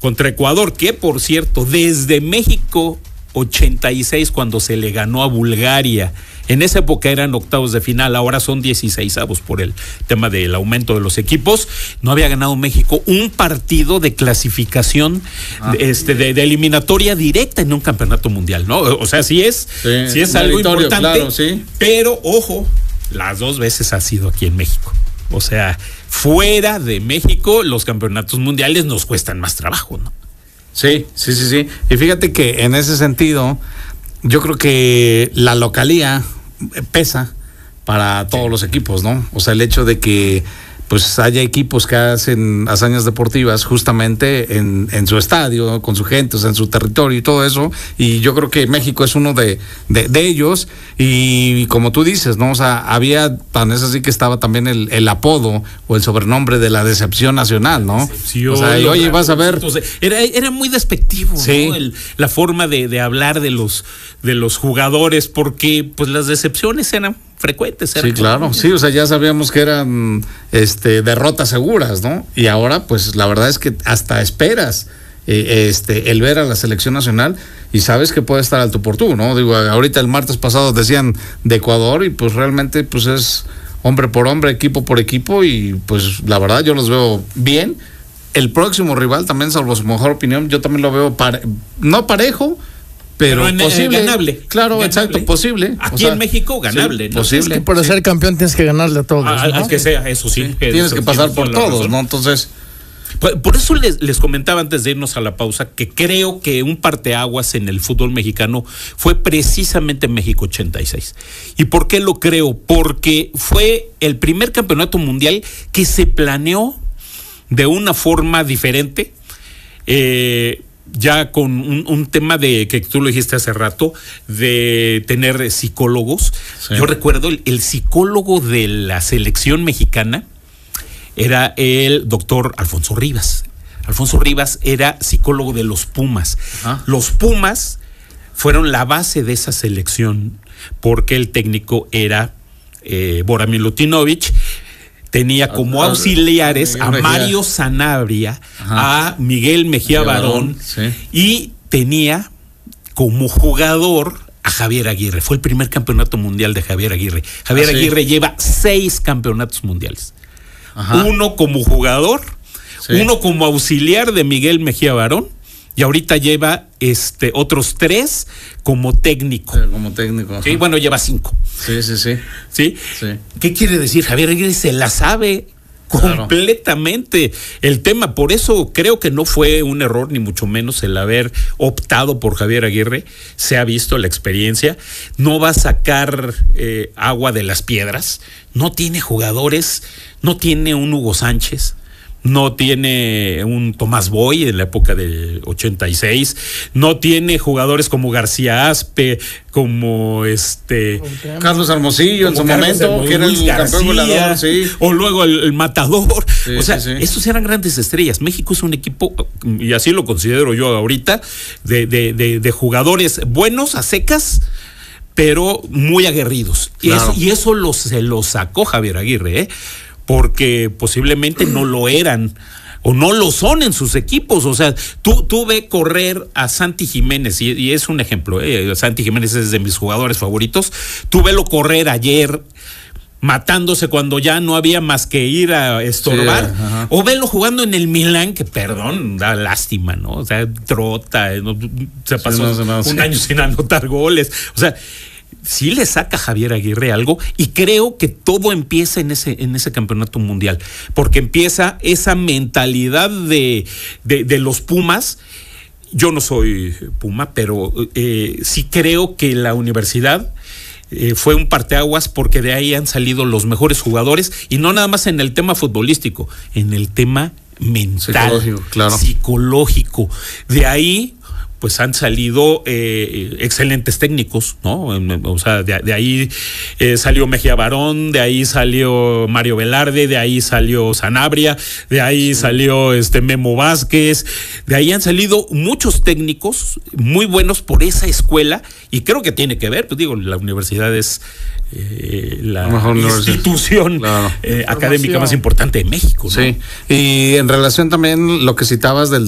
contra Ecuador, que por cierto, desde México 86, cuando se le ganó a Bulgaria, en esa época eran octavos de final, ahora son 16avos por el tema del aumento de los equipos. No había ganado México un partido de clasificación de eliminatoria directa en un campeonato mundial, ¿no? O sea, sí es algo importante, claro, sí. Pero ojo, las dos veces ha sido aquí en México. O sea, fuera de México, los campeonatos mundiales nos cuestan más trabajo, ¿no? Sí. Y fíjate que en ese sentido, yo creo que la localía pesa para todos los equipos, ¿no? O sea, el hecho de que pues haya equipos que hacen hazañas deportivas justamente en su estadio, ¿no? Con su gente, o sea, en su territorio y todo eso, y yo creo que México es uno de ellos, y como tú dices, ¿no? O sea, había, tan es así que estaba también el apodo o el sobrenombre de la decepción nacional, ¿no? O sea, y oye, vas a ver. Entonces, era muy despectivo, sí, ¿no? La forma de hablar de los jugadores, porque pues las decepciones eran frecuentes. Sí, claro, sí, o sea, ya sabíamos que eran derrotas seguras, ¿no? Y ahora, pues, la verdad es que hasta esperas el ver a la selección nacional y sabes que puede estar al tú por tú, ¿no? Digo, ahorita el martes pasado decían de Ecuador y pues realmente pues es hombre por hombre, equipo por equipo, y pues la verdad yo los veo bien. El próximo rival también, salvo su mejor opinión, yo también lo veo no parejo, pero posible, ganable. Claro, ganable. Exacto, posible. Aquí en México, ganable. Sí, ¿no? Posible. Es que para ser campeón tienes que ganarle a todos. Al que sea, eso sí. Tienes que pasar por todos, ¿no? Entonces, por eso les comentaba antes de irnos a la pausa que creo que un parteaguas en el fútbol mexicano fue precisamente México 86. ¿Y por qué lo creo? Porque fue el primer campeonato mundial que se planeó de una forma diferente, ya con un tema de que tú lo dijiste hace rato, de tener psicólogos. Sí. Yo recuerdo el psicólogo de la selección mexicana era el doctor Alfonso Rivas. Alfonso Rivas era psicólogo de los Pumas. Ajá. Los Pumas fueron la base de esa selección porque el técnico era Bora Milutinovic. Tenía como auxiliares a Mario Sanabria, a Miguel Mejía Barón, sí, y tenía como jugador a Javier Aguirre. Fue el primer campeonato mundial de Javier Aguirre. Javier Aguirre lleva 6 campeonatos mundiales. Ajá. Uno como jugador, sí, uno como auxiliar de Miguel Mejía Barón, y ahorita lleva otros 3 como técnico. Como técnico. Ajá. Sí, bueno, lleva 5. Sí. ¿Qué quiere decir? Javier Aguirre se la sabe completamente el tema. Por eso creo que no fue un error, ni mucho menos el haber optado por Javier Aguirre. Se ha visto la experiencia. No va a sacar agua de las piedras. No tiene jugadores, no tiene un Hugo Sánchez, no tiene un Tomás Boy en la época del 86, no tiene jugadores como García Aspe, como Carlos Hermosillo en su momento, que era el campeón goleador, sí, o luego el Matador, sí, o sea, estos eran grandes estrellas. México es un equipo, y así lo considero yo ahorita, de jugadores buenos a secas, pero muy aguerridos. Claro. Y eso se lo sacó Javier Aguirre, porque posiblemente no lo eran o no lo son en sus equipos. O sea, tú ve correr a Santi Jiménez, y es un ejemplo, Santi Jiménez es de mis jugadores favoritos. Tú velo correr ayer matándose cuando ya no había más que ir a estorbar, sí, o velo jugando en el Milán, que perdón, da lástima, ¿no? O sea, trota, se pasó un año sin anotar goles. O sea, sí le saca a Javier Aguirre algo, y creo que todo empieza en ese campeonato mundial, porque empieza esa mentalidad de los Pumas. Yo no soy Puma, pero sí creo que la universidad fue un parteaguas, porque de ahí han salido los mejores jugadores, y no nada más en el tema futbolístico, en el tema mental, psicológico. De ahí pues han salido excelentes técnicos, ¿no? O sea, de ahí salió Mejía Barón, de ahí salió Mario Velarde, de ahí salió Sanabria, de ahí salió Memo Vázquez, de ahí han salido muchos técnicos muy buenos por esa escuela, y creo que tiene que ver, pues digo, la universidad es la institución académica más importante de México, ¿no? Sí, y en relación también lo que citabas del